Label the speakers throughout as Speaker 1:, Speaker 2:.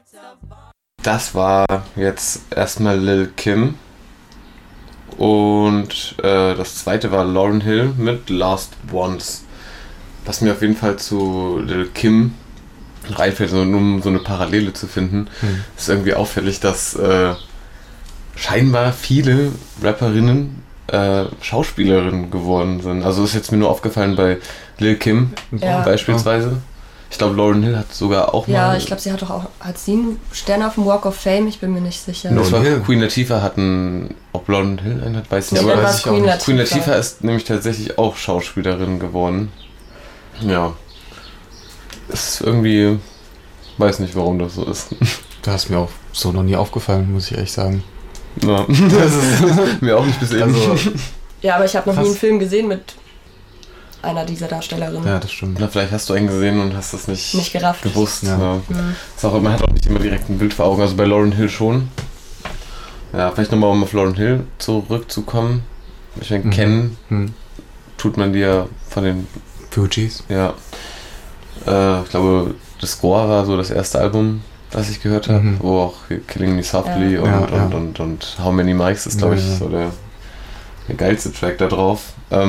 Speaker 1: Das war jetzt erstmal Lil' Kim. Und das zweite war Lauryn Hill mit Last Ones. Was mir auf jeden Fall zu Lil' Kim reinfällt, um so eine Parallele zu finden, ist irgendwie auffällig, dass scheinbar viele Rapperinnen Schauspielerinnen geworden sind. Also ist jetzt mir nur aufgefallen bei Lil' Kim beispielsweise. Ich glaube, Lauryn Hill hat sogar auch mal...
Speaker 2: Ja, ich glaube, sie hat doch auch... Hat sie einen Stern auf dem Walk of Fame? Ich bin mir nicht sicher.
Speaker 1: Das war Queen Latifah hatten... Ob Lauryn Hill einen hat, weiß ich nicht.
Speaker 2: Aber
Speaker 1: weiß ich auch
Speaker 2: nicht.
Speaker 1: Queen Latifah ist nämlich tatsächlich auch Schauspielerin geworden. Ja. Ist irgendwie... Weiß nicht, warum das so ist.
Speaker 3: Das ist mir auch so noch nie aufgefallen, muss ich ehrlich sagen.
Speaker 1: Ja. Das ist mir auch nicht bis eben. Also,
Speaker 2: ja, aber ich habe noch nie einen Film gesehen mit einer dieser Darstellerinnen.
Speaker 3: Ja, das stimmt.
Speaker 1: Na, vielleicht hast du einen gesehen und hast das nicht
Speaker 2: gerafft.
Speaker 1: Gewusst.
Speaker 3: Ja.
Speaker 1: Ja. Ist auch, man hat auch nicht immer direkt ein Bild vor Augen. Also bei Lauryn Hill schon. Ja, vielleicht nochmal, um auf Lauryn Hill zurückzukommen. Ich meine, kennen tut man die ja von den
Speaker 3: Fugees.
Speaker 1: Ja. Ich glaube, The Score war so das erste Album, das ich gehört habe, wo auch Killing Me Softly und How Many Mics ist, glaube ich, so der geilste Track da drauf.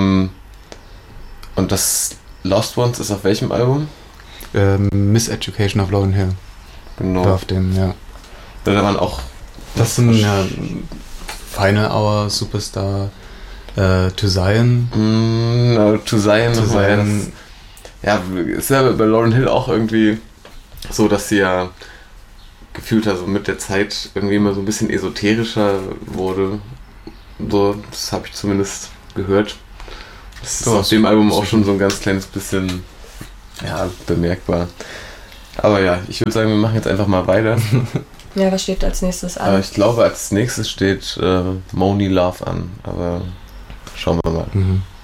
Speaker 1: Und das Lost Ones ist auf welchem Album?
Speaker 3: Miseducation of Lauryn Hill.
Speaker 1: Genau.
Speaker 3: Auf dem, ja.
Speaker 1: Da waren auch...
Speaker 3: Das sind ja Final Hour, Superstar, To Zion.
Speaker 1: To Zion. Ja, ist ja bei Lauryn Hill auch irgendwie so, dass sie ja gefühlt also mit der Zeit irgendwie immer so ein bisschen esoterischer wurde. So, das habe ich zumindest gehört. Das ist auf dem Album auch schon so ein ganz kleines bisschen bemerkbar. Aber ja, ich würde sagen, wir machen jetzt einfach mal weiter.
Speaker 2: Ja, was steht als nächstes an?
Speaker 1: Ich glaube, als nächstes steht Money Love an. Aber schauen wir mal.